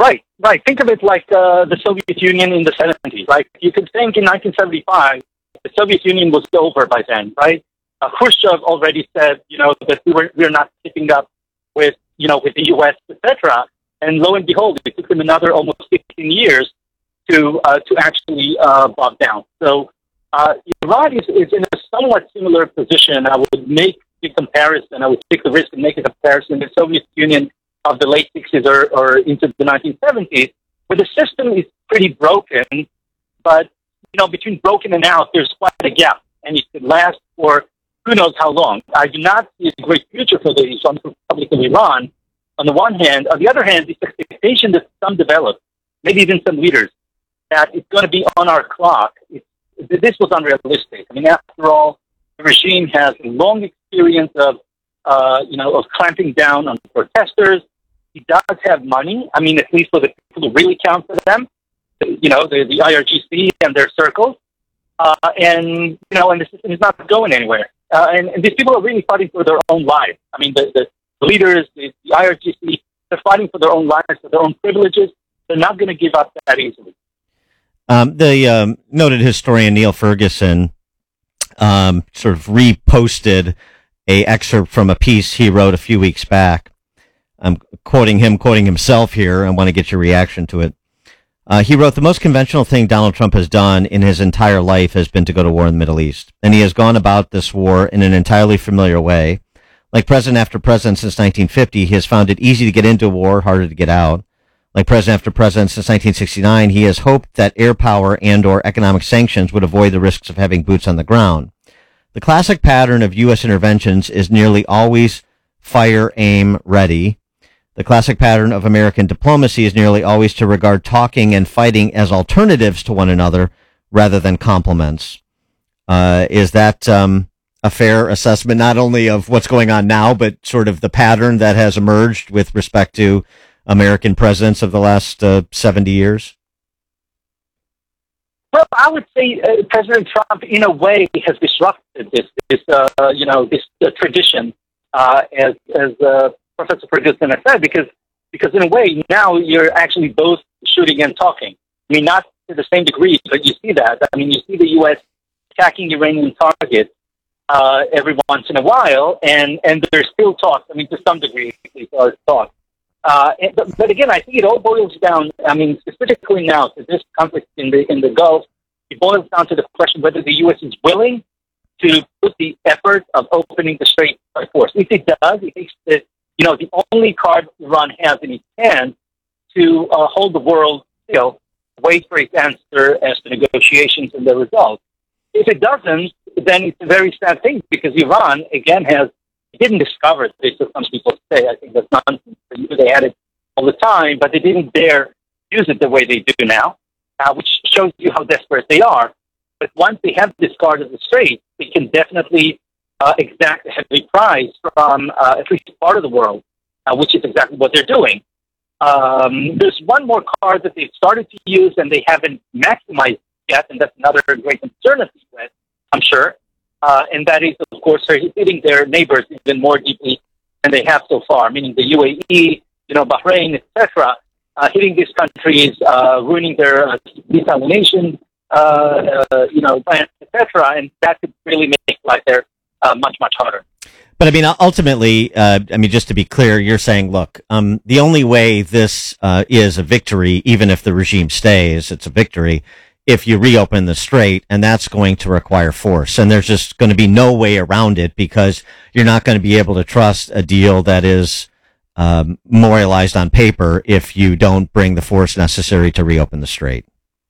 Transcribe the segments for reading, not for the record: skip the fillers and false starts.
Right. Think of it like the Soviet Union in the 70s. Like you could think in 1975, the Soviet Union was over by then, right? Khrushchev already said, that we're not keeping up with the U.S., etc. And lo and behold, it took them another almost 15 years to actually bog down. So Iran is in a somewhat similar position. I would make the comparison. I would take the risk and make a comparison to the Soviet Union of the late 60s or into the 1970s, where the system is pretty broken, but, between broken and out, there's quite a gap, and it could last for who knows how long. I do not see a great future for the Islamic Republic of Iran, on the one hand. On the other hand, the expectation that some develop, maybe even some leaders, that it's going to be on our clock, this was unrealistic. I mean, after all, the regime has a long experience of clamping down on protesters. He does have money. I mean, at least for the people who really count for them, the IRGC and their circles. And the system is not going anywhere. And these people are really fighting for their own lives. I mean, the leaders, the IRGC, they're fighting for their own lives, for their own privileges. They're not going to give up that easily. The noted historian Neil Ferguson sort of reposted a excerpt from a piece he wrote a few weeks back. I'm quoting himself here. I want to get your reaction to it. He wrote, "The most conventional thing Donald Trump has done in his entire life has been to go to war in the Middle East. And he has gone about this war in an entirely familiar way. Like president after president since 1950, he has found it easy to get into war, harder to get out. Like president after president since 1969, he has hoped that air power and or economic sanctions would avoid the risks of having boots on the ground. The classic pattern of U.S. interventions is nearly always fire, aim, ready. The classic pattern of American diplomacy is nearly always to regard talking and fighting as alternatives to one another rather than complements." Is that a fair assessment, not only of what's going on now, but sort of the pattern that has emerged with respect to American presidents of the last 70 years? Well, I would say President Trump, in a way, has disrupted this tradition, as Professor Ferguson has said, because in a way now you're actually both shooting and talking. I mean, not to the same degree, but you see that. I mean, you see the U.S. attacking Iranian targets every once in a while, and there's still talks. I mean, to some degree, there's talks. But again, I think it all boils down. I mean, specifically now to this conflict in the Gulf, it boils down to the question whether the U.S. is willing to put the effort of opening the strait by force. If it does, it makes the only card Iran has in its hand to hold the world still, wait for its answer as to negotiations and the results. If it doesn't, then it's a very sad thing, because Iran, again, didn't discover this, as some people say. I think that's nonsense. They had it all the time, but they didn't dare use it the way they do now, which shows you how desperate they are. But once they have discarded the strait, they can definitely exact a heavy price from at least part of the world, which is exactly what they're doing. There's one more card that they've started to use and they haven't maximized yet, and that's another great concern of the U.S., I'm sure. And that is, of course, they're hitting their neighbors even more deeply than they have so far, meaning the UAE, Bahrain, etc., hitting these countries, ruining their desalination, plants, etc., and that could really make life there much, much harder. But I mean, ultimately, just to be clear, you're saying, look, the only way this is a victory, even if the regime stays, it's a victory if you reopen the strait, and that's going to require force. And there's just going to be no way around it, because you're not going to be able to trust a deal that is memorialized on paper if you don't bring the force necessary to reopen the strait.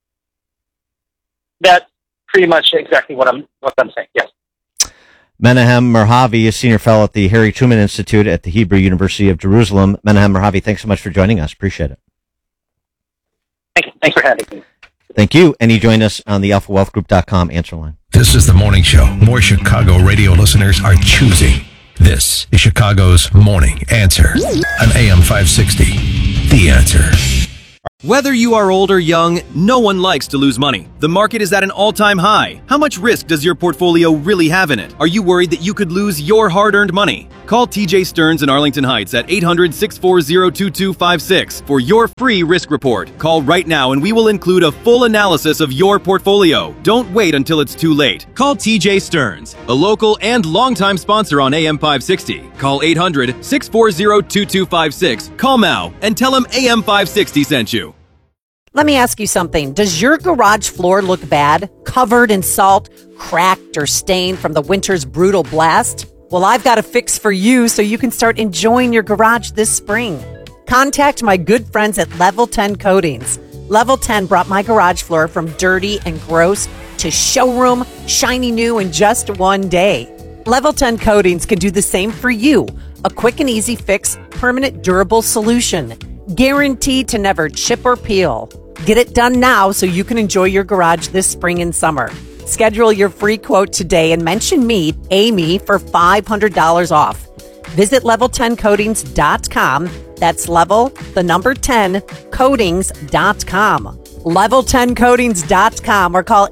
That's pretty much exactly what I'm saying, yes. Menahem Merhavi is senior fellow at the Harry Truman Institute at the Hebrew University of Jerusalem. Menahem Merhavi, thanks so much for joining us. Appreciate it. Thanks for having me. Thank you. And he joined us on the alphawealthgroup.com answer line. This is the morning show more Chicago radio listeners are choosing. This is Chicago's Morning Answer on AM 560. The Answer. Whether you are old or young, no one likes to lose money. The market is at an all-time high. How much risk does your portfolio really have in it? Are you worried that you could lose your hard-earned money? Call TJ Stearns in Arlington Heights at 800-640-2256 for your free risk report. Call right now and we will include a full analysis of your portfolio. Don't wait until it's too late. Call TJ Stearns, a local and longtime sponsor on AM 560. Call 800-640-2256. Call now and tell him AM 560 sent you. Let me ask you something. Does your garage floor look bad? Covered in salt, cracked, or stained from the winter's brutal blast? Well, I've got a fix for you so you can start enjoying your garage this spring. Contact my good friends at Level 10 Coatings. Level 10 brought my garage floor from dirty and gross to showroom, shiny new in just one day. Level 10 Coatings can do the same for you. A quick and easy fix, permanent durable solution. Guaranteed to never chip or peel. Get it done now so you can enjoy your garage this spring and summer. Schedule your free quote today and mention me, Amy, for $500 off. Visit level10coatings.com. That's level, the number 10, coatings.com. Level10coatings.com or call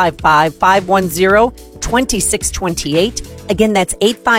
855-510-2628. Again, that's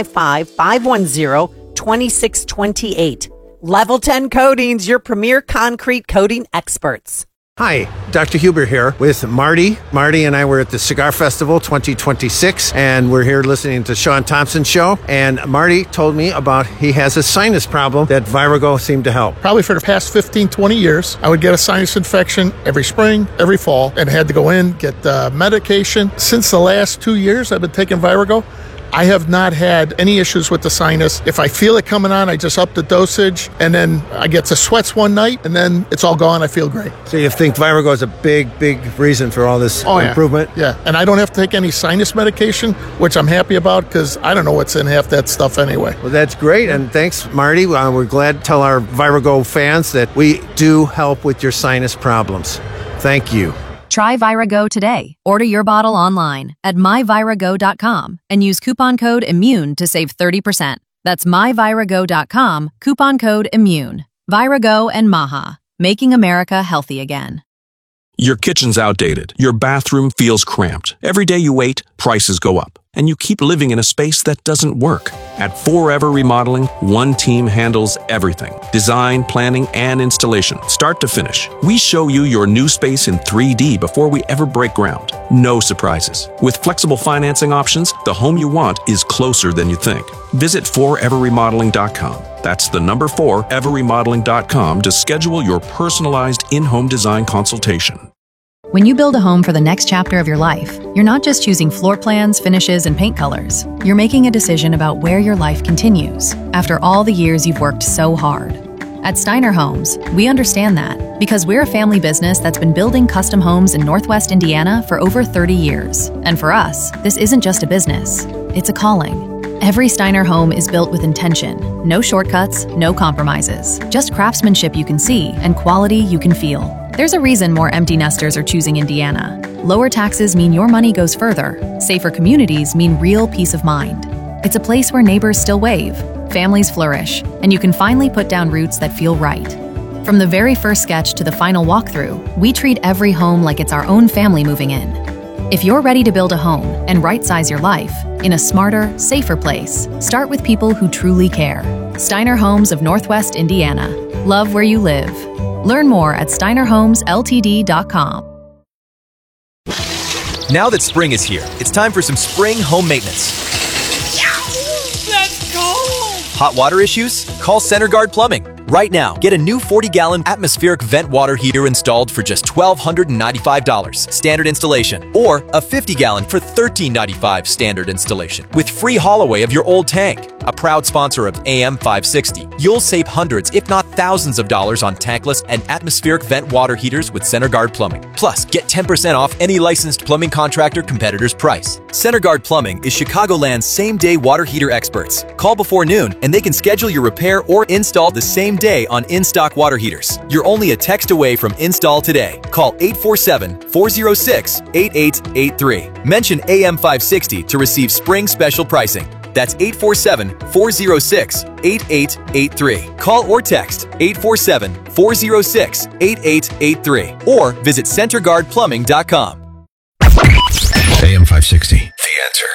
855-510-2628. Level 10 Coatings, your premier concrete coating experts. Hi, Dr. Huber here with Marty. Marty and I were at the Cigar Festival 2026, and we're here listening to Sean Thompson's show. And Marty told me about he has a sinus problem that Virago seemed to help. Probably for the past 15, 20 years, I would get a sinus infection every spring, every fall, and had to go in, get medication. Since the last 2 years I've been taking Virago, I have not had any issues with the sinus. If I feel it coming on, I just up the dosage, and then I get the sweats one night, and then it's all gone. I feel great. So you think Virago is a big reason for all this improvement? Yeah, and I don't have to take any sinus medication, which I'm happy about because I don't know what's in half that stuff anyway. Well, that's great, and thanks, Marty. We're glad to tell our Virago fans that we do help with your sinus problems. Thank you. Try Virago today. Order your bottle online at myvirago.com and use coupon code IMMUNE to save 30%. That's myvirago.com, coupon code IMMUNE. Virago and Maha, making America healthy again. Your kitchen's outdated. Your bathroom feels cramped. Every day you wait, prices go up. And you keep living in a space that doesn't work. At Forever Remodeling, one team handles everything. Design, planning, and installation, start to finish. We show you your new space in 3D before we ever break ground. No surprises. With flexible financing options, the home you want is closer than you think. Visit foreverremodeling.com. That's the number 4, everremodeling.com to schedule your personalized in-home design consultation. When you build a home for the next chapter of your life, you're not just choosing floor plans, finishes, and paint colors. You're making a decision about where your life continues after all the years you've worked so hard. At Steiner Homes, we understand that because we're a family business that's been building custom homes in Northwest Indiana for over 30 years. And for us, this isn't just a business, it's a calling. Every Steiner home is built with intention. No shortcuts, no compromises. Just craftsmanship you can see and quality you can feel. There's a reason more empty nesters are choosing Indiana. Lower taxes mean your money goes further. Safer communities mean real peace of mind. It's a place where neighbors still wave, families flourish, and you can finally put down roots that feel right. From the very first sketch to the final walkthrough, we treat every home like it's our own family moving in. If you're ready to build a home and right-size your life in a smarter, safer place, start with people who truly care. Steiner Homes of Northwest Indiana. Love where you live. Learn more at steinerhomesltd.com. Now that spring is here, it's time for some spring home maintenance. That's cold! Hot water issues? Call CenterGuard Plumbing. Right now, get a new 40-gallon atmospheric vent water heater installed for just $1,295 standard installation, or a 50-gallon for $1,395 standard installation, with free haul away of your old tank. A proud sponsor of AM 560, you'll save hundreds, if not thousands of dollars on tankless and atmospheric vent water heaters with CenterGuard Plumbing. Plus, get 10% off any licensed plumbing contractor competitor's price. CenterGuard Plumbing is Chicagoland's same-day water heater experts. Call before noon and they can schedule your repair or install the same day on in-stock water heaters. You're only a text away from install today. Call 847-406-8883. Mention AM 560 to receive spring special pricing. That's 847-406-8883. Call or text 847-406-8883 or visit centerguardplumbing.com. AM 560. The Answer.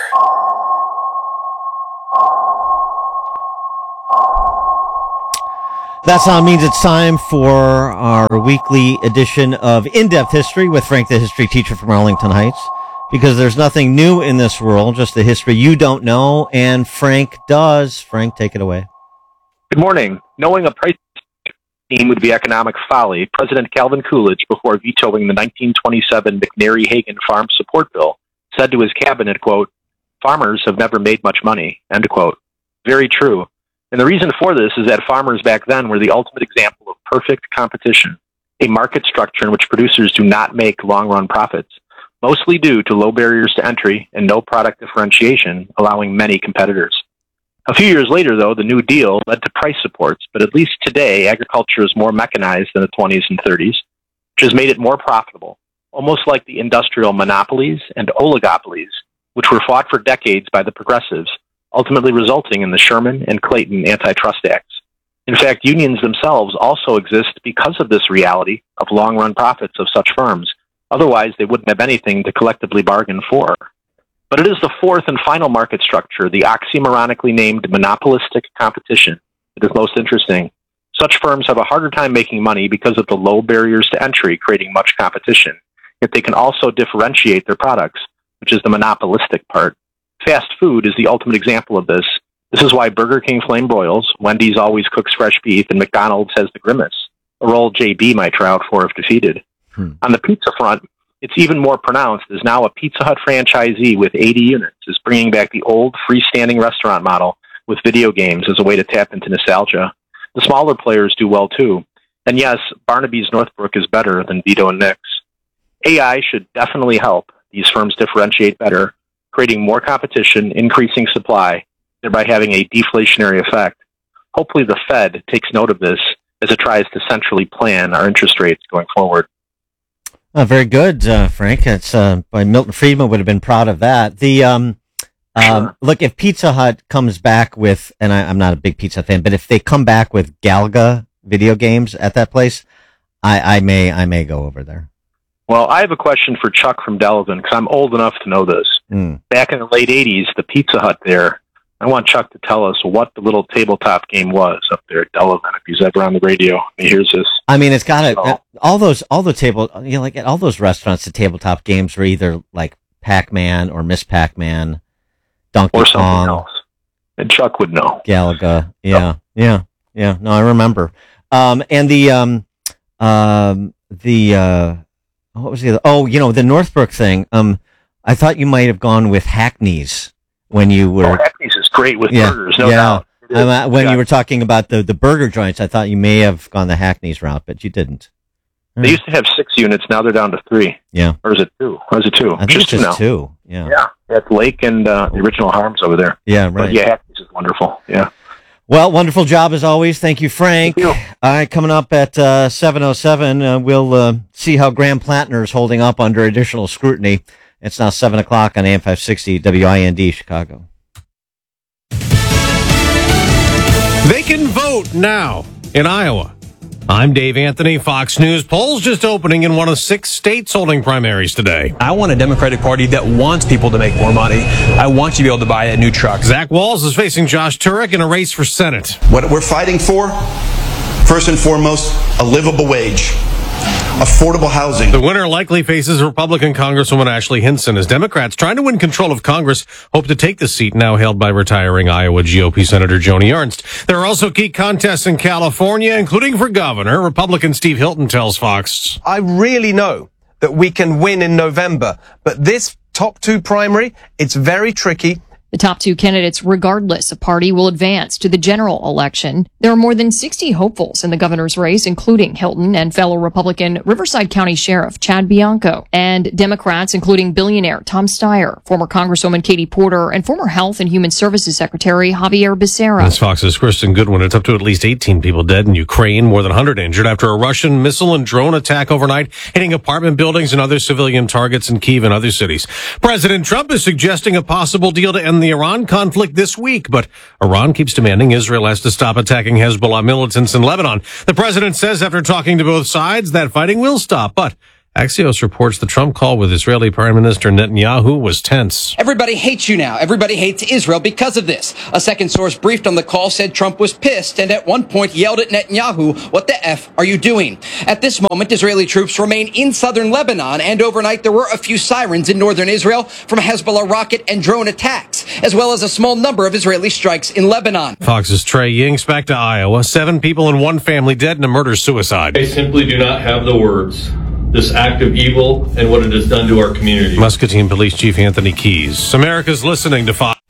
That sound means it's time for our weekly edition of In-Depth History with Frank, the history teacher from Arlington Heights. Because there's nothing new in this world, just the history you don't know, and Frank does. Frank, take it away. Good morning. Knowing a price scheme would be economic folly, President Calvin Coolidge, before vetoing the 1927 McNary-Hagan Farm Support Bill, said to his cabinet, quote, "Farmers have never made much money," end quote. Very true. And the reason for this is that farmers back then were the ultimate example of perfect competition, a market structure in which producers do not make long-run profits, mostly due to low barriers to entry and no product differentiation, allowing many competitors. A few years later, though, the New Deal led to price supports, but at least today, agriculture is more mechanized than the 20s and 30s, which has made it more profitable, almost like the industrial monopolies and oligopolies, which were fought for decades by the progressives, ultimately resulting in the Sherman and Clayton antitrust acts. In fact, unions themselves also exist because of this reality of long-run profits of such firms. Otherwise, they wouldn't have anything to collectively bargain for. But it is the fourth and final market structure, the oxymoronically named monopolistic competition, that is most interesting. Such firms have a harder time making money because of the low barriers to entry, creating much competition. Yet they can also differentiate their products, which is the monopolistic part. Fast food is the ultimate example of this. This is why Burger King flame broils, Wendy's always cooks fresh beef, and McDonald's has the grimace, a role JB might try out for if defeated. On the pizza front, it's even more pronounced, as now a Pizza Hut franchisee with 80 units is bringing back the old freestanding restaurant model with video games as a way to tap into nostalgia. The smaller players do well too. And yes, Barnaby's Northbrook is better than Vito and Nick's. AI should definitely help these firms differentiate better, creating more competition, increasing supply, thereby having a deflationary effect. Hopefully the Fed takes note of this as it tries to centrally plan our interest rates going forward. Very good, Frank. It's by Milton Friedman would have been proud of that. Look, if Pizza Hut comes back with, and I'm not a big Pizza fan, but if they come back with Galaga video games at that place, I may go over there. Well, I have a question for Chuck from Delavan, because I'm old enough to know this. Back in the late 80s, the Pizza Hut there, I want Chuck to tell us what the little tabletop game was up there at Delavan, if he's ever on the radio. He hears this. I mean, it's got all the table, like at all those restaurants, the tabletop games were either like Pac-Man or Miss Pac-Man, Donkey Kong. Or something else. And Chuck would know. Galaga. Yeah. No, I remember. And what was the other? Oh, the Northbrook thing. I thought you might have gone with Hackney's when you were. Oh, Hackney's is great with burgers, no doubt. When you were talking about the burger joints, I thought you may have gone the Hackney's route, but you didn't. They used to have 6 units. Now they're down to 3. Yeah. Or is it 2? I think it's just 2. Yeah. Yeah. That's Lake and the original Harms over there. Yeah, right. But yeah, Hackney's is wonderful. Yeah. Well, wonderful job as always. Thank you, Frank. Thank you. All right, coming up at 7:07, we'll see how Graham Plattner is holding up under additional scrutiny. It's now 7 o'clock on AM 560 WIND Chicago. They can vote now in Iowa. I'm Dave Anthony, Fox News. Polls just opening in one of 6 states holding primaries today. I want a Democratic Party that wants people to make more money. I want you to be able to buy a new truck. Zach Walz is facing Josh Turek in a race for Senate. What we're fighting for, first and foremost, a livable wage. Affordable housing. The winner likely faces Republican Congresswoman Ashley Hinson as Democrats trying to win control of Congress hope to take the seat now held by retiring Iowa GOP Senator Joni Ernst. There are also key contests in California, including for governor. Republican Steve Hilton tells Fox. I really know that we can win in November, but this top 2 primary, it's very tricky. The top 2 candidates, regardless of party, will advance to the general election. There are more than 60 hopefuls in the governor's race, including Hilton and fellow Republican Riverside County Sheriff Chad Bianco, and Democrats, including billionaire Tom Steyer, former Congresswoman Katie Porter, and former Health and Human Services Secretary Javier Becerra. As Fox's Kristen Goodwin, it's up to at least 18 people dead in Ukraine, more than 100 injured after a Russian missile and drone attack overnight, hitting apartment buildings and other civilian targets in Kyiv and other cities. President Trump is suggesting a possible deal to end end the Iran conflict this week, but Iran keeps demanding Israel has to stop attacking Hezbollah militants in Lebanon. The president says after talking to both sides that fighting will stop, but Axios reports the Trump call with Israeli Prime Minister Netanyahu was tense. Everybody hates you now. Everybody hates Israel because of this. A second source briefed on the call said Trump was pissed and at one point yelled at Netanyahu, "What the F are you doing?" At this moment, Israeli troops remain in southern Lebanon, and overnight there were a few sirens in northern Israel from Hezbollah rocket and drone attacks, as well as a small number of Israeli strikes in Lebanon. Fox's Trey Yingst back to Iowa. 7 people and 1 family dead in a murder-suicide. I simply do not have the words. This act of evil and what it has done to our community. Muscatine Police Chief Anthony Keys. America's listening to Fox.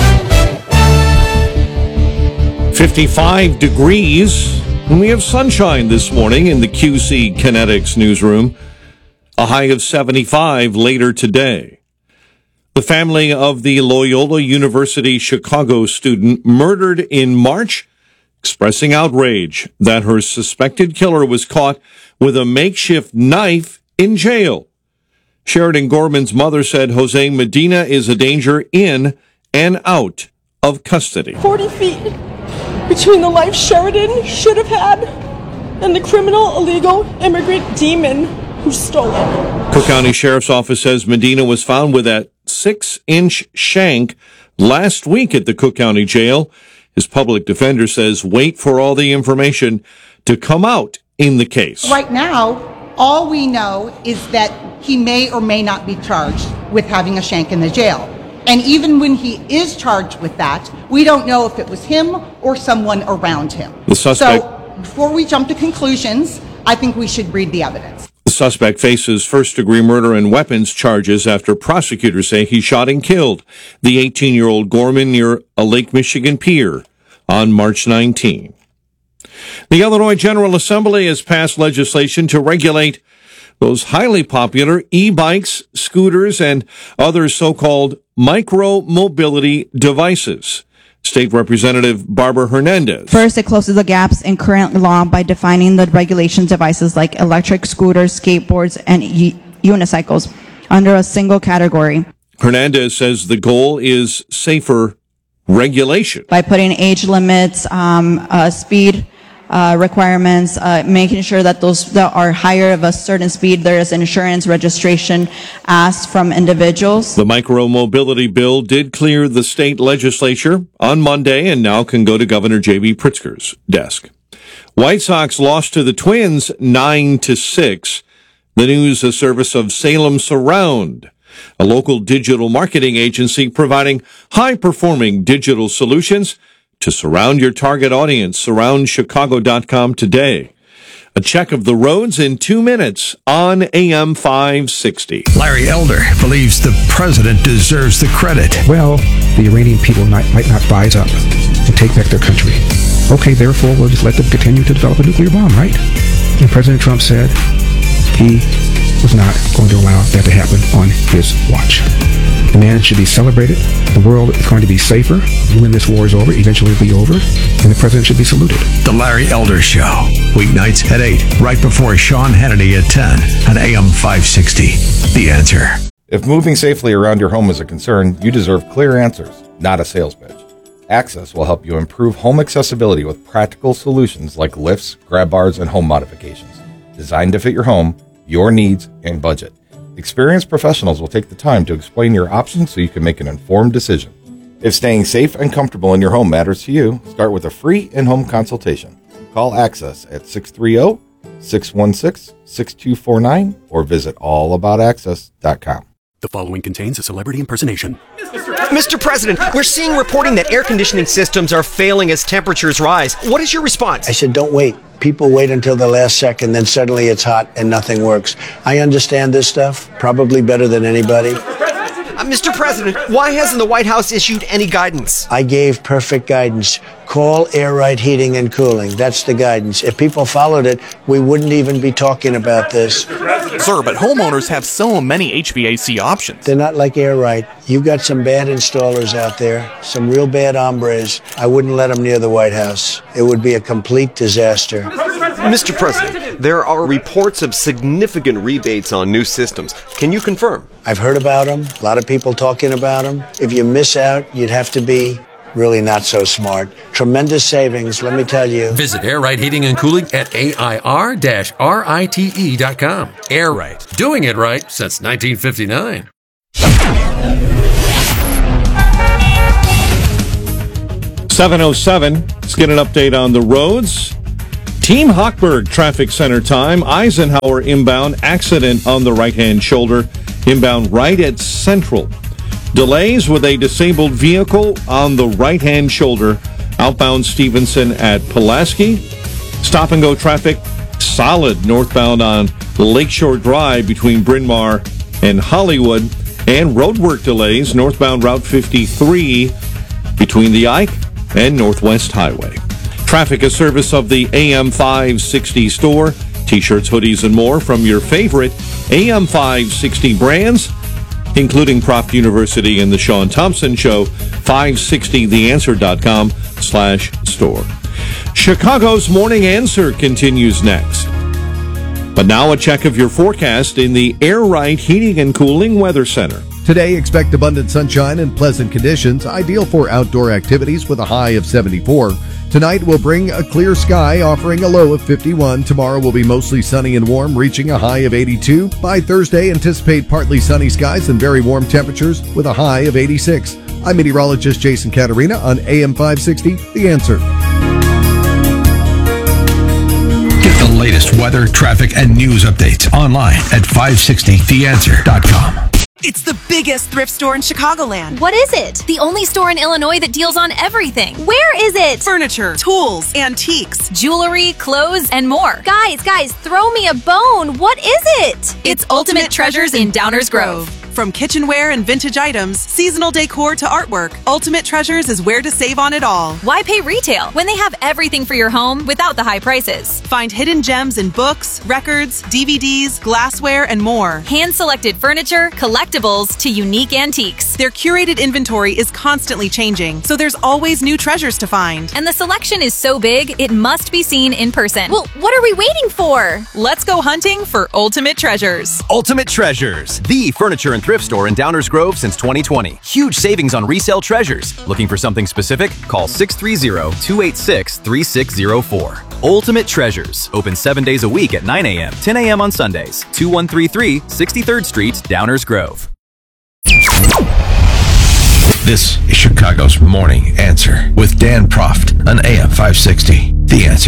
55 degrees. And we have sunshine this morning in the QC Kinetics newsroom. A high of 75 later today. The family of the Loyola University Chicago student murdered in March, expressing outrage that her suspected killer was caught with a makeshift knife in jail. Sheridan Gorman's mother said Jose Medina is a danger in and out of custody. 40 feet between the life Sheridan should have had and the criminal illegal immigrant demon who stole it. Cook County Sheriff's Office says Medina was found with a 6-inch shank last week at the Cook County Jail. His public defender says wait for all the information to come out in the case. Right now, all we know is that he may or may not be charged with having a shank in the jail. And even when he is charged with that, we don't know if it was him or someone around him. The suspect, so before we jump to conclusions, I think we should read the evidence. The suspect faces first-degree murder and weapons charges after prosecutors say he shot and killed the 18-year-old Gorman near a Lake Michigan pier on March 19. The Illinois General Assembly has passed legislation to regulate those highly popular e-bikes, scooters, and other so-called micro-mobility devices. State Representative Barbara Hernandez. First, it closes the gaps in current law by defining the regulations devices like electric scooters, skateboards, and unicycles under a single category. Hernandez says the goal is safer regulation. By putting age limits, speed requirements, making sure that those that are higher of a certain speed, there is insurance registration asked from individuals. The micro-mobility bill did clear the state legislature on Monday and now can go to Governor J.B. Pritzker's desk. White Sox lost to the Twins 9-6. The news a service of Salem Surround, a local digital marketing agency providing high-performing digital solutions to surround your target audience. SurroundChicago.com today. A check of the roads in 2 minutes on AM 560. Larry Elder believes the president deserves the credit. Well, the Iranian people might not rise up and take back their country. Okay, therefore, we'll just let them continue to develop a nuclear bomb, right? And President Trump said he was not going to allow that to happen on his watch. The man should be celebrated. The world is going to be safer when this war is over. Eventually it'll be over. And the president should be saluted. The Larry Elder Show. Weeknights at 8, right before Sean Hannity at 10 on AM 560. The Answer. If moving safely around your home is a concern, you deserve clear answers, not a sales pitch. Access will help you improve home accessibility with practical solutions like lifts, grab bars, and home modifications. Designed to fit your home, your needs, and budget. Experienced professionals will take the time to explain your options so you can make an informed decision. If staying safe and comfortable in your home matters to you, start with a free in-home consultation. Call Access at 630-616-6249 or visit allaboutaccess.com. The following contains a celebrity impersonation. Mr. President, we're seeing reporting that air conditioning systems are failing as temperatures rise. What is your response? I said, don't wait. People wait until the last second, then suddenly it's hot and nothing works. I understand this stuff probably better than anybody. Mr. President, why hasn't the White House issued any guidance? I gave perfect guidance. Call Air Right Heating and Cooling. That's the guidance. If people followed it, we wouldn't even be talking about this. Sir, but homeowners have so many HVAC options. They're not like Air Right. You've got some bad installers out there, some real bad hombres. I wouldn't let them near the White House. It would be a complete disaster. Mr. President, there are reports of significant rebates on new systems. Can you confirm? I've heard about them. A lot of people talking about them. If you miss out, you'd have to be really not so smart. Tremendous savings, let me tell you. Visit Air Right Heating and Cooling at AIR-RITE.com. Air Right. Doing it right since 1959. 7:07. Let's get an update on the roads. Team Hochberg Traffic Center time. Eisenhower inbound accident on the right-hand shoulder. Inbound right at Central. Delays with a disabled vehicle on the right-hand shoulder. Outbound Stevenson at Pulaski. Stop-and-go traffic solid northbound on Lakeshore Drive between Bryn Mawr and Hollywood. And roadwork delays northbound Route 53 between the Ike and Northwest Highway. Traffic, a service of the AM 560 store. T-shirts, hoodies, and more from your favorite AM 560 brands, including Proft University and the Sean Thompson Show. 560theanswer.com/store. Chicago's Morning Answer continues next. But now a check of your forecast in the Air Right Heating and Cooling Weather Center. Today, expect abundant sunshine and pleasant conditions, ideal for outdoor activities with a high of 74. Tonight will bring a clear sky, offering a low of 51. Tomorrow will be mostly sunny and warm, reaching a high of 82. By Thursday, anticipate partly sunny skies and very warm temperatures with a high of 86. I'm meteorologist Jason Caterina on AM 560, The Answer. Get the latest weather, traffic, and news updates online at 560theanswer.com. It's the biggest thrift store in Chicagoland. What is it? The only store in Illinois that deals on everything. Where is it? Furniture, tools, antiques, jewelry, clothes, and more. Guys, throw me a bone. What is it? It's Ultimate Treasures in Downers Grove. From kitchenware and vintage items, seasonal decor to artwork, Ultimate Treasures is where to save on it all. Why pay retail when they have everything for your home without the high prices? Find hidden gems in books, records, DVDs, glassware, and more. Hand-selected furniture, collectibles, to unique antiques. Their curated inventory is constantly changing, so there's always new treasures to find. And the selection is so big, it must be seen in person. Well, what are we waiting for? Let's go hunting for Ultimate Treasures. Ultimate Treasures, the furniture and thrift store in Downers Grove since 2020. Huge savings on resale treasures. Looking for something specific? Call 630-286-3604. Ultimate Treasures, open 7 days a week at 9 a.m., 10 a.m. on Sundays. 2133 63rd Street, Downers Grove. This is Chicago's Morning Answer with Dan Proft on AM 560, The Answer.